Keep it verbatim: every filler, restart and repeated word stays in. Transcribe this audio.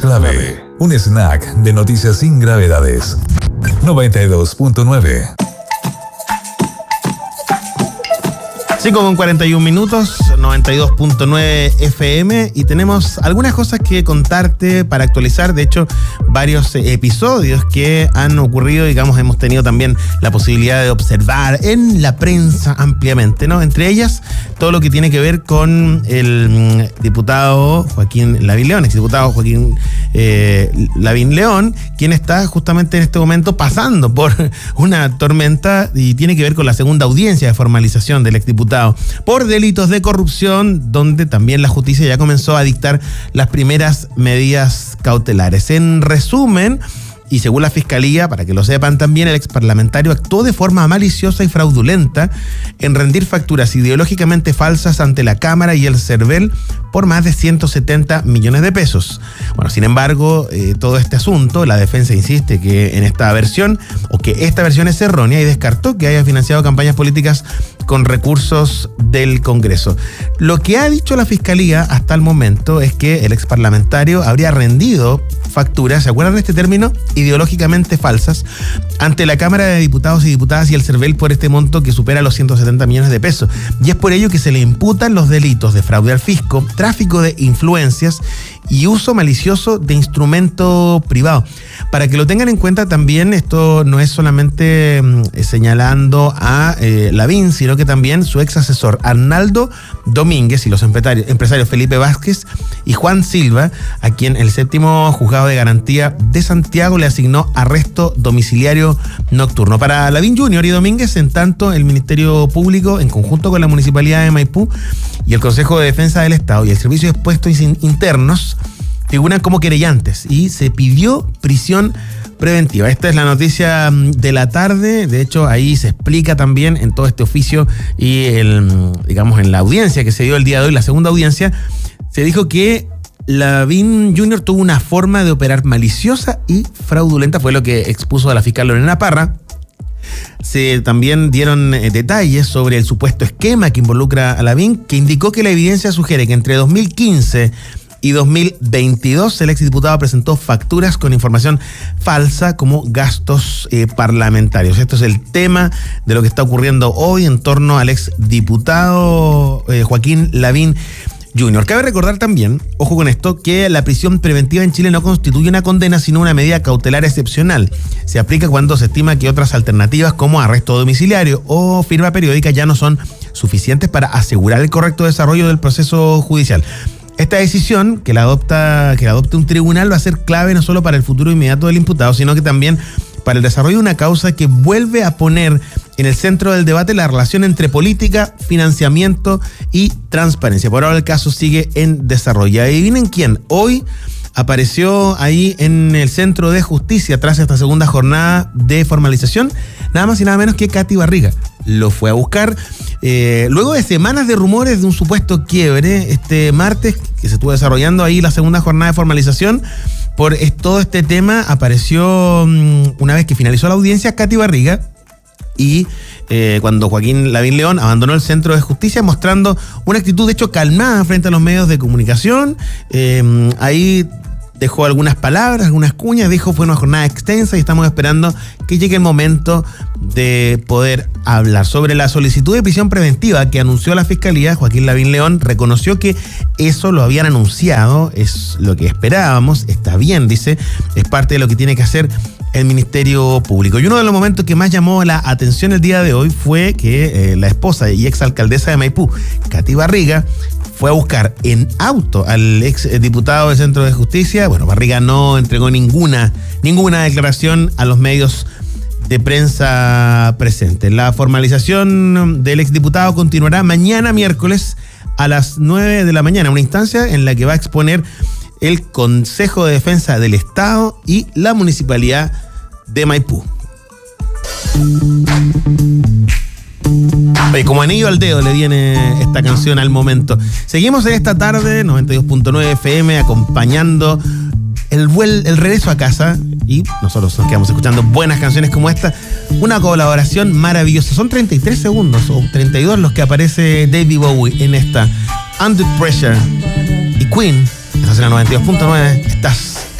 Clave, un snack de noticias sin gravedades. noventa y dos punto nueve. cinco con cuarenta y un minutos, noventa y dos punto nueve F M, y tenemos algunas cosas que contarte para actualizar. De hecho, varios episodios que han ocurrido, digamos, hemos tenido también la posibilidad de observar en la prensa ampliamente, ¿no? Entre ellas, todo lo que tiene que ver con el diputado Joaquín Lavín León, exdiputado Joaquín eh, Lavín León, quien está justamente en este momento pasando por una tormenta y tiene que ver con la segunda audiencia de formalización del exdiputado por delitos de corrupción, donde también la justicia ya comenzó a dictar las primeras medidas cautelares. En resumen, y según la Fiscalía, para que lo sepan también, el exparlamentario actuó de forma maliciosa y fraudulenta en rendir facturas ideológicamente falsas ante la Cámara y el CERVEL por más de ciento setenta millones de pesos. Bueno, sin embargo, eh, todo este asunto, la defensa insiste que en esta versión, o que esta versión es errónea, y descartó que haya financiado campañas políticas con recursos del Congreso. Lo que ha dicho la Fiscalía hasta el momento es que el exparlamentario habría rendido facturas, ¿se acuerdan de este término? Ideológicamente falsas, ante la Cámara de Diputados y Diputadas y el CERVEL por este monto que supera los ciento setenta millones de pesos. Y es por ello que se le imputan los delitos de fraude al fisco, tráfico de influencias y uso malicioso de instrumento privado. Para que lo tengan en cuenta también, esto no es solamente eh, señalando a eh, Lavín, sino que también su ex asesor Arnaldo Domínguez y los empresarios, empresarios Felipe Vázquez y Juan Silva, a quien el séptimo juzgado de garantía de Santiago le asignó arresto domiciliario nocturno. Para Lavín junior y Domínguez, en tanto, el Ministerio Público, en conjunto con la Municipalidad de Maipú y el Consejo de Defensa del Estado y el Servicio de Expuestos Internos, figuran como querellantes y se pidió prisión preventiva. Esta es la noticia de la tarde. De hecho, ahí se explica también en todo este oficio y el, digamos, en la audiencia que se dio el día de hoy, la segunda audiencia, se dijo que Lavín junior tuvo una forma de operar maliciosa y fraudulenta, fue lo que expuso a la fiscal Lorena Parra. Se también dieron eh, detalles sobre el supuesto esquema que involucra a Lavín, que indicó que la evidencia sugiere que entre dos mil quince y dos mil veintidós el exdiputado presentó facturas con información falsa como gastos eh, parlamentarios. Esto es el tema de lo que está ocurriendo hoy en torno al exdiputado eh, Joaquín Lavín junior Cabe recordar también, ojo con esto, que la prisión preventiva en Chile no constituye una condena, sino una medida cautelar excepcional. Se aplica cuando se estima que otras alternativas como arresto domiciliario o firma periódica ya no son suficientes para asegurar el correcto desarrollo del proceso judicial. Esta decisión, que la adopta, que la adopte un tribunal, va a ser clave no solo para el futuro inmediato del imputado, sino que también para el desarrollo de una causa que vuelve a poner en el centro del debate la relación entre política, financiamiento y transparencia. Por ahora el caso sigue en desarrollo. Adivinen quién hoy apareció ahí en el Centro de Justicia tras esta segunda jornada de formalización, nada más y nada menos que Katy Barriga. Lo fue a buscar eh, luego de semanas de rumores de un supuesto quiebre. Este martes, que se estuvo desarrollando ahí la segunda jornada de formalización, por todo este tema apareció, una vez que finalizó la audiencia, Katy Barriga, y eh, cuando Joaquín Lavín León abandonó el Centro de Justicia, mostrando una actitud de hecho calmada frente a los medios de comunicación. Eh, ahí dejó algunas palabras, algunas cuñas, dijo fue una jornada extensa y estamos esperando que llegue el momento de poder hablar. Sobre la solicitud de prisión preventiva que anunció la Fiscalía, Joaquín Lavín León reconoció que eso lo habían anunciado, es lo que esperábamos, está bien, dice, es parte de lo que tiene que hacer el Ministerio Público. Y uno de los momentos que más llamó la atención el día de hoy fue que eh, la esposa y exalcaldesa de Maipú, Katy Barriga, fue a buscar en auto al ex diputado del Centro de Justicia. Bueno, Barriga no entregó ninguna, ninguna declaración a los medios de prensa presentes. La formalización del exdiputado continuará mañana miércoles a las nueve de la mañana, una instancia en la que va a exponer el Consejo de Defensa del Estado y la Municipalidad de Maipú. Oye, como anillo al dedo le viene esta canción al momento. Seguimos en esta tarde, noventa y dos punto nueve F M, acompañando el, vuel, el regreso a casa, y nosotros nos quedamos escuchando buenas canciones como esta. Una colaboración maravillosa. Son treinta y tres segundos o treinta y dos los que aparece David Bowie en esta Under Pressure. Y Queen, esta es la noventa y dos punto nueve. Estás